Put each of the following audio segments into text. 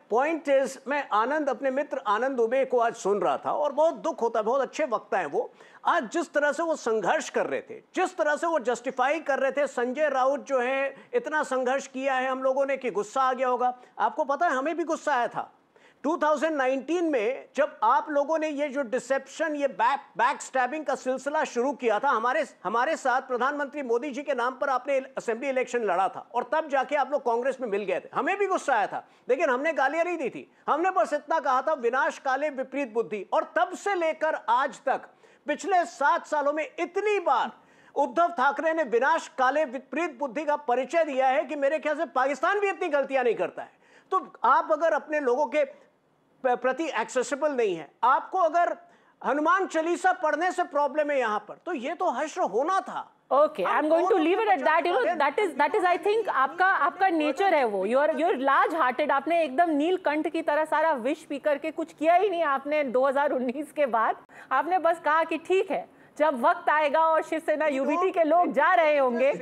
Point is, मैं आनंद, अपने मित्र आनंद दुबे को आज सुन रहा था और बहुत दुख होता है, बहुत अच्छे वक्ता है वो। आज जिस तरह से वो संघर्ष कर रहे थे, जिस तरह से वो जस्टिफाई कर रहे थे, संजय राउत जो है इतना संघर्ष किया है हम लोगों ने कि गुस्सा आ गया होगा। आपको पता है हमें भी गुस्सा आया था 2019 में, जब आप लोगों ने ये जो डिसेप्शन, ये बैक स्टैबिंग का सिलसिला शुरू किया था हमारे साथ, प्रधानमंत्री मोदी जी के नाम पर आपने असेंबली इलेक्शन लड़ा था और तब जाके आप लोग कांग्रेस में मिल गए थे। हमें भी गुस्सा आया था, लेकिन हमने गालियां नहीं दी थी, हमने बस इतना कहा था विनाश काले विपरीत बुद्धि। और तब से लेकर आज तक पिछले 7 सालों में इतनी बार उद्धव ठाकरे ने विनाश काले विपरीत बुद्धि का परिचय दिया है कि मेरे ख्याल से पाकिस्तान भी इतनी गलतियां नहीं करता है। तो आप अगर अपने लोगों के प्रति एक्सेसिबल नहीं है, आपको अगर हनुमान चालीसा पढ़ने से प्रॉब्लम है यहां पर, तो ये तो हश्र होना था। Okay, I'm going to leave it at that. You know, that is I think आपका नेचर है वो। You're large hearted. आपने एकदम नीलकंठ की तरह सारा विश पी करके कुछ किया ही नहीं आपने 2019 के बाद। आपने बस कहा कि ठीक है, जब वक्त आएगा और शिवसेना यूबीटी के लोग जा रहे होंगे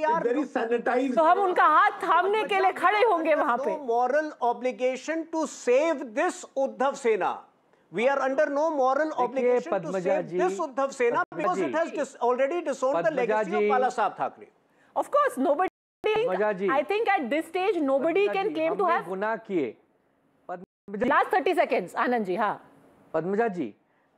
तो हम उनका हाथ थामने के लिए खड़े होंगे वहां पे। Moral obligation to save this Uddhav सेना। We are under no moral obligation to save this Uddhav Sena because it has already disowned the legacy of Bala Saheb Thackeray. Of course, nobody. I think at this stage nobody can claim to have गुनाह किए। Last 30 seconds, Anand ji. हाँ पद्मजा जी,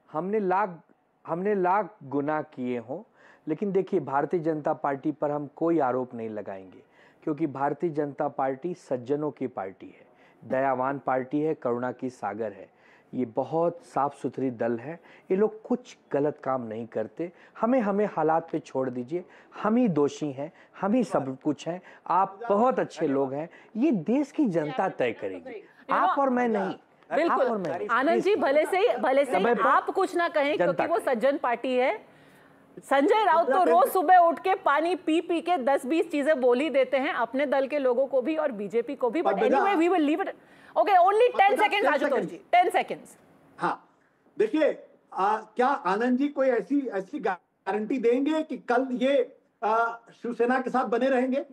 हमने लाख गुनाह किए हों, लेकिन देखिए Bharatiya Janata party पर हम कोई आरोप नहीं लगाएंगे, क्योंकि भारतीय जनता पार्टी सज्जनों की पार्टी है, दयावान पार्टी है, करुणा की सागर है। ये बहुत साफ सुथरी दल है, ये लोग कुछ गलत काम नहीं करते। हमें हालात पे छोड़ दीजिए, हम ही दोषी हैं, हम ही सब कुछ हैं। आप बहुत अच्छे लोग हैं, ये देश की जनता तय करेगी, आप और मैं नहीं। बिल्कुल आनंद जी, भले से आप कुछ ना कहें क्योंकि वो सज्जन पार्टी है। संजय राउत तो रोज सुबह उठ के पानी पी के 10-20 चीजें बोल ही देते हैं अपने दल के लोगों को भी और बीजेपी को भी। But anyway we will leave it. Okay, only 10 seconds Ashutosh ji, 10 seconds. हाँ देखिए, क्या आनंद जी कोई ऐसी गारंटी देंगे कि कल ये शिवसेना के साथ बने रहेंगे?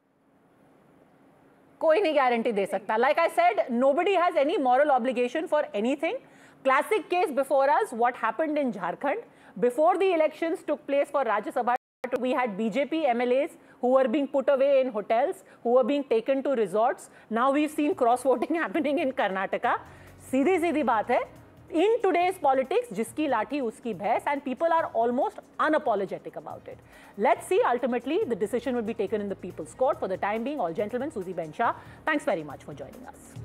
कोई नहीं गारंटी दे सकता। Like I said, nobody has any moral obligation for anything. Classic case before us, what happened in Jharkhand before the elections took place for Rajya Sabha, we had BJP MLAs who were being put away in hotels, who were being taken to resorts. Now we've seen cross voting happening in Karnataka. सीधी बात है, in today's politics, जिसकी लाठी उसकी भैंस, and people are almost unapologetic about it. Let's see, ultimately the decision will be taken in the people's court. For the time being, all gentlemen, Susie Ben Shah, thanks very much for joining us.